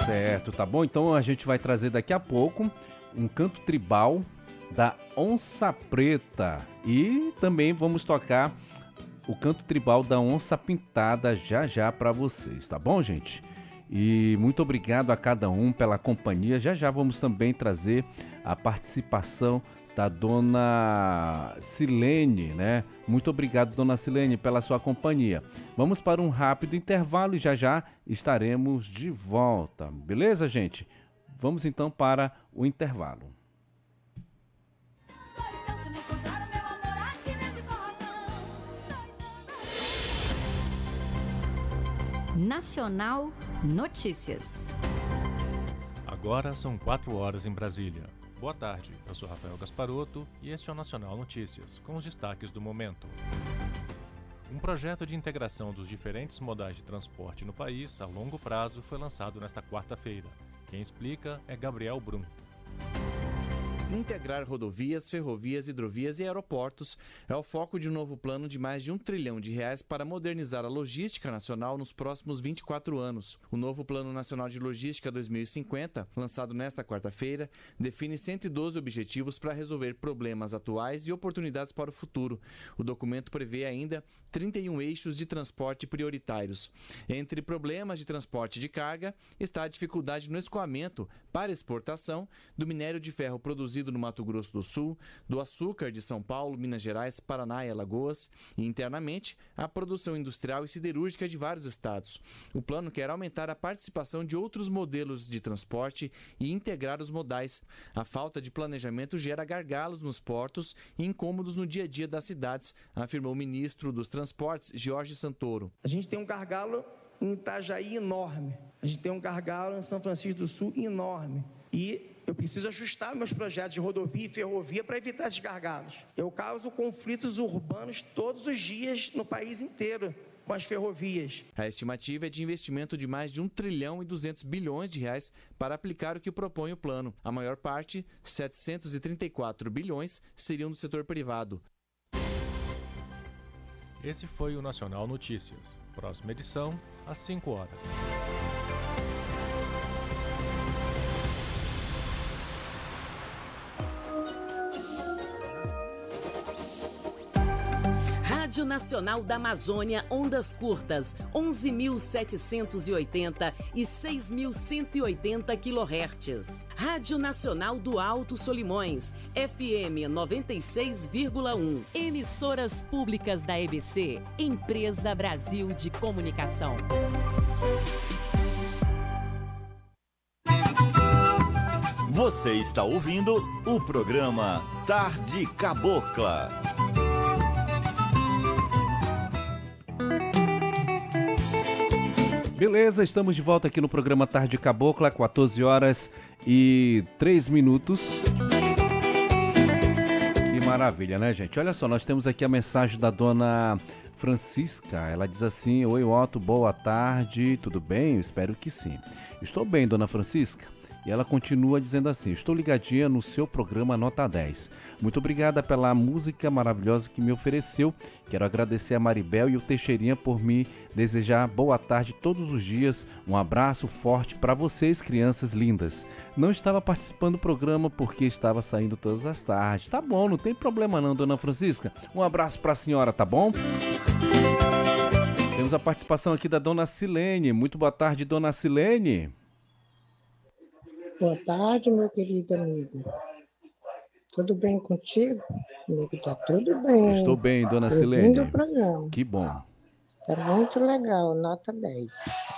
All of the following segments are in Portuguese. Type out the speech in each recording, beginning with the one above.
Certo, tá bom? Então a gente vai trazer daqui a pouco um canto tribal da Onça Preta e também vamos tocar o canto tribal da Onça Pintada já já para vocês, tá bom, gente? E muito obrigado a cada um pela companhia. Já já vamos também trazer a participação da dona Silene, né? Muito obrigado, dona Silene, pela sua companhia. Vamos para um rápido intervalo e já já estaremos de volta. Beleza, gente? Vamos então para o intervalo. Nacional Notícias. Agora são 4 horas em Brasília. Boa tarde, eu sou Rafael Gasparotto e este é o Nacional Notícias, com os destaques do momento. Um projeto de integração dos diferentes modais de transporte no país a longo prazo foi lançado nesta quarta-feira. Quem explica é Gabriel Brum. Integrar rodovias, ferrovias, hidrovias e aeroportos é o foco de um novo plano de mais de R$ 1 trilhão para modernizar a logística nacional nos próximos 24 anos. O novo Plano Nacional de Logística 2050, lançado nesta quarta-feira, define 112 objetivos para resolver problemas atuais e oportunidades para o futuro. O documento prevê ainda 31 eixos de transporte prioritários. Entre problemas de transporte de carga está a dificuldade no escoamento para exportação do minério de ferro produzido no Mato Grosso do Sul, do açúcar de São Paulo, Minas Gerais, Paraná e Alagoas, e internamente a produção industrial e siderúrgica de vários estados. O plano quer aumentar a participação de outros modelos de transporte e integrar os modais. A falta de planejamento gera gargalos nos portos e incômodos no dia a dia das cidades, afirmou o ministro dos Transportes, Jorge Santoro. A gente tem um gargalo em Itajaí enorme, a gente tem um gargalo em São Francisco do Sul enorme, e eu preciso ajustar meus projetos de rodovia e ferrovia para evitar esses gargalos. Eu causo conflitos urbanos todos os dias no país inteiro com as ferrovias. A estimativa é de investimento de mais de R$ 1 trilhão e 200 bilhões para aplicar o que propõe o plano. A maior parte, 734 bilhões, seriam do setor privado. Esse foi o Nacional Notícias. Próxima edição, às 5 horas. Rádio Nacional da Amazônia, ondas curtas, 11.780 e 6.180 kHz. Rádio Nacional do Alto Solimões, FM 96,1. Emissoras públicas da EBC, Empresa Brasil de Comunicação. Você está ouvindo o programa Tarde Cabocla. Beleza, estamos de volta aqui no programa Tarde Cabocla, 14 horas e 3 minutos. Que maravilha, né, gente? Olha só, nós temos aqui a mensagem da dona Francisca. Ela diz assim: oi, Otto, boa tarde, tudo bem? Eu espero que sim. Estou bem, dona Francisca. E ela continua dizendo assim: estou ligadinha no seu programa Nota 10. Muito obrigada pela música maravilhosa que me ofereceu. Quero agradecer a Maribel e o Teixeirinha por me desejar boa tarde todos os dias. Um abraço forte para vocês, crianças lindas. Não estava participando do programa porque estava saindo todas as tardes. Tá bom, não tem problema não, dona Francisca. Um abraço para a senhora, tá bom? Temos a participação aqui da dona Silene. Muito boa tarde, dona Silene. Boa tarde, meu querido amigo. Tudo bem contigo? Amigo, tá tudo bem. Estou bem, dona Silene. Ouvindo o programa. Que bom. Tá muito legal, nota 10.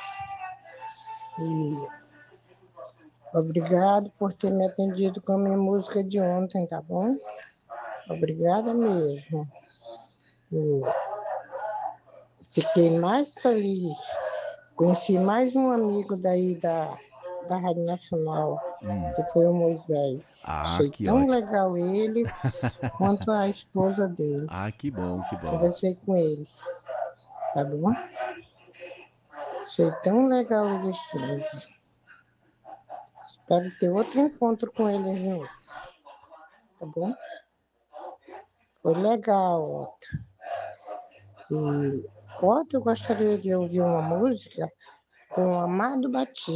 E obrigado por ter me atendido com a minha música de ontem, tá bom? Obrigada mesmo. E fiquei mais feliz. Conheci mais um amigo daí da Rádio Nacional, que foi o Moisés. Achei tão ótimo. legal ele quanto a esposa dele. Que bom, que bom. Conversei com eles, tá bom? Achei tão legal eles dois. Espero ter outro encontro com eles de novo, tá bom? Foi legal, Otto. E Otto, eu gostaria de ouvir uma música com o Amado Batista.